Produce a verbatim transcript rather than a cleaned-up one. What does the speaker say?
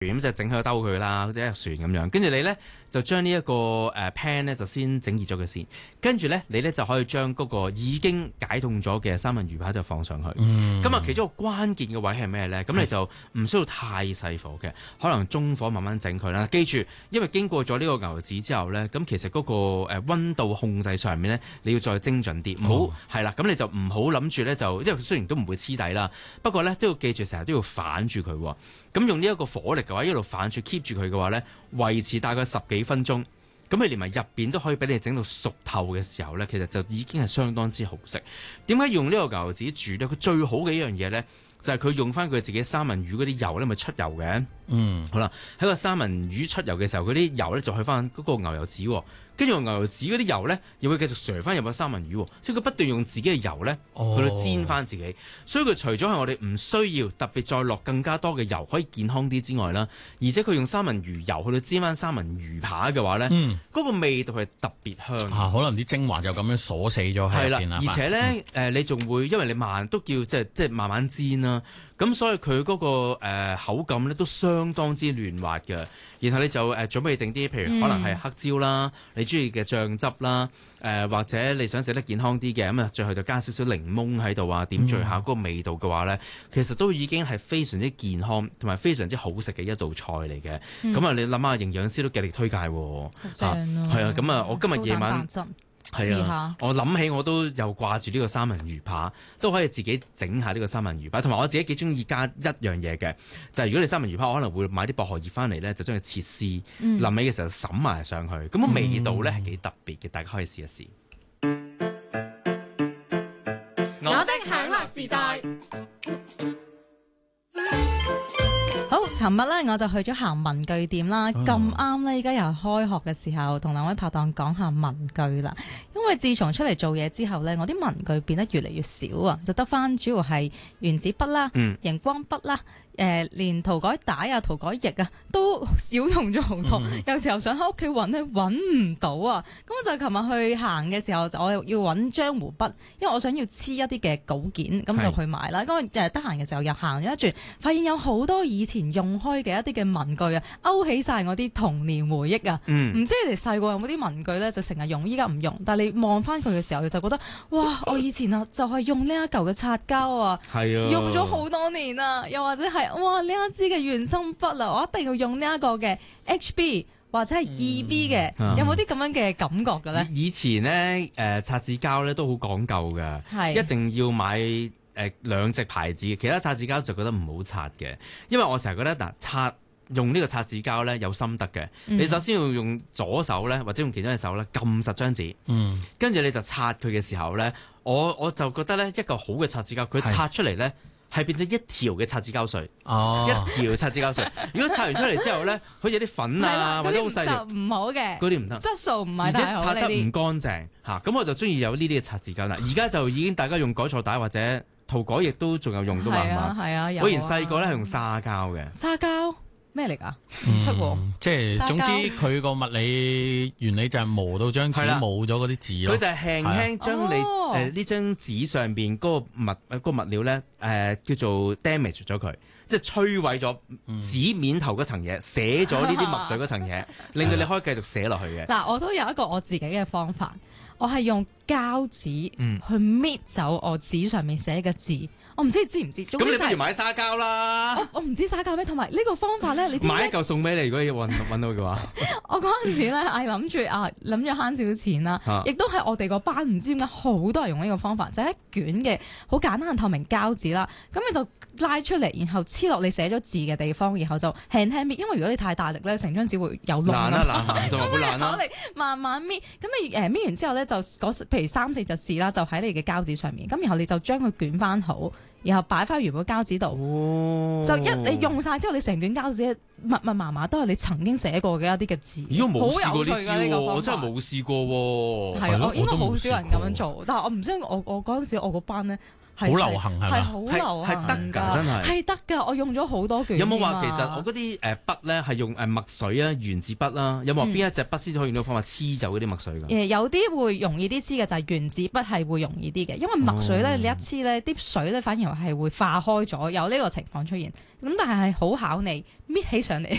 咁就整佢兜佢啦，好似一隻船咁樣。跟住你咧就將呢一個誒 pan 咧就先整熱咗佢先，跟住咧你咧就可以將嗰個已經解凍咗嘅三文魚排就放上去。咁啊、嗯，其中一個關鍵嘅位係咩咧？咁你就唔需要太細火嘅，可能中火慢慢整佢啦。記住，因為經過咗呢個牛油紙之後咧，咁其實嗰個誒溫度控制上面咧，你要再精準啲，唔好係啦。咁你就唔好諗住咧就，因為佢雖然都唔會黐底啦，不過咧都要記住成日都要反住佢。咁用呢一個火力嘅話，一路反住 keep 住佢嘅話咧，維持大概十幾分鐘，咁你連埋入邊都可以俾你整到熟透嘅時候咧，其實就已經係相當之好食。點解用呢個牛油紙煮咧？佢最好嘅一樣嘢咧，就係佢用翻佢自己三文魚嗰啲油咧，咪出油嘅。嗯，好啦，喺個三文魚出油嘅時候，嗰啲油咧就去翻嗰個牛油紙，跟住用牛油紙嗰啲油咧，又會繼續瀡翻入個三文魚，所以佢不斷用自己嘅油咧去到煎翻自己。哦、所以佢除咗係我哋唔需要特別再落更加多嘅油，可以健康啲之外啦，而且佢用三文魚油去到煎翻三文魚扒嘅話咧，嗰、嗯、個味道係特別香。啊， 可能啲精華就咁樣鎖死咗喺入邊啦。 而且咧，誒、嗯呃、你仲會因為你慢都叫即係即係慢慢煎啦。咁所以佢嗰、那個、呃、口感咧都相當之嫩滑嘅，然後你就誒、呃、準備定啲，譬如可能係黑椒啦，嗯、你中意嘅醬汁啦，誒、呃、或者你想食得健康啲嘅，咁啊最後就加少少檸檬喺度啊，點綴下嗰個味道嘅話咧，嗯、其實都已經係非常之健康同埋非常之好食嘅一道菜嚟嘅。咁、嗯、啊，你諗下營養師都極力推介喎， 正係啊，咁啊，我今日夜晚。係啊， 我諗起我都又掛住呢個三文魚扒，都可以自己整下呢個三文魚扒。同埋我自己幾中意加一樣嘢嘅，就係、是、如果你三文魚扒，我可能會買啲薄荷葉翻嚟咧，就將佢切絲，臨尾嘅時候滲埋上去，咁、那個味道咧係幾特別嘅，大家可以試一試。 我的享樂時代。 好，尋日咧我就去咗行文具店啦，咁啱咧，依家又開學嘅時候，同兩位拍檔講下文具啦。因為自從出嚟做嘢之後咧，我啲文具變得越嚟越少啊，就得翻主要係原子筆啦、熒、嗯、光筆啦。誒、呃，連塗改帶啊、塗改液啊，都少用咗好多。嗯、有時候想喺屋企揾咧，揾唔到啊。咁我就琴日去行嘅時候，就我要揾漿糊筆，因為我想要黐一啲嘅稿件，咁就去買啦。咁我誒得閒嘅時候又行咗一轉，發現有好多以前用開嘅一啲嘅文具啊，勾起晒我啲童年回憶啊。唔、嗯、知你哋細個有冇啲文具咧，就成日用，依家唔用，但係你望翻佢嘅時候，你就覺得哇，我以前啊就係用呢一嚿嘅擦膠啊， 係啊， 用咗好多年啊，又或者係。哇！呢一支嘅原心筆啊，我一定要用呢一個嘅 H B 或者係二 B 嘅，嗯、有冇啲咁樣嘅感覺嘅咧？ 以前咧，誒、呃、擦紙膠咧都好講究嘅，係一定要買誒、呃、兩隻牌子，其他擦紙膠就覺得唔好擦嘅，因為我成日覺得嗱、呃、擦用呢個擦紙膠咧有心得嘅，嗯、你首先要用左手咧或者用其中隻手咧撳實張紙，嗯，跟住你就擦佢嘅時候咧，我我就覺得咧一個好嘅擦紙膠，佢擦出嚟咧。係變咗一條嘅擦紙膠水，哦、一條擦紙膠水。如果擦完出嚟之後咧，好似有啲粉啊，或者好細條， 唔好嘅， 嗰啲唔得， 質素唔係太好， 而且擦得唔乾淨嚇。咁我就中意有呢啲嘅擦紙膠啦。而家就已經大家用改錯帶或者塗改液都仲有用噶嘛，係嘛？ 係啊， 我以前細個咧係用沙膠嘅， 沙膠。咩嚟㗎？唔出喎， 即係總之佢個物理原理就係磨到張紙冇咗嗰啲字咯。 佢就係輕輕將你誒呢張紙上邊嗰個物誒、嗰個物料咧誒、呃、叫做 damage 咗佢，即係摧毀咗紙面頭嗰層嘢，寫咗呢啲墨水嗰層嘢，令到你可以繼續寫落去嘅。 嗱，我都有一個我自己嘅方法，我係用膠紙去搣走我紙上面寫嘅字。我唔知知唔知？咁、 就是、你不如買沙膠啦！ 我我唔知沙膠咩，同埋呢個方法咧，你知唔知買一嚿送俾你，如果要揾揾到嘅話。 我嗰陣時咧，係諗住啊，諗住慳少少錢啦，亦都係我哋個班唔知點解好多人用呢個方法，就係、是、一卷嘅好簡單透明膠紙啦，咁你就拉出嚟，然後黐落你寫咗字嘅地方，然後就輕輕搣，因為如果你太大力咧，成張紙會有窿啊嘛。 難啊難，同埋會爛啦。 慢慢搣，咁你誒搣完之後咧，就譬如三四隻字啦，就喺你嘅膠紙上面，咁然後你就將佢捲翻好。然後擺翻原本膠紙度，哦、就一你用晒之後，你成卷膠紙密密麻麻都係你曾經寫過嘅一啲嘅字。 如果冇試過呢招，我真係冇試過喎。 係啊，我應該好少人咁樣做，但係我唔知我我嗰陣時我個班咧好流行係嘛？ 係好流行係得㗎，真係係得㗎。我用咗好多卷。 有冇話其實我嗰啲誒筆咧係用誒墨水啊、原子筆啦？有冇話邊一隻筆先可以用到方法黐走嗰啲墨水㗎？ 誒有啲會容易啲黐嘅就係原子筆係會容易啲嘅，因為墨水咧你一黐咧啲水咧反而係會化開咗，有呢個情況出現。咁但係係好考你搣起上嚟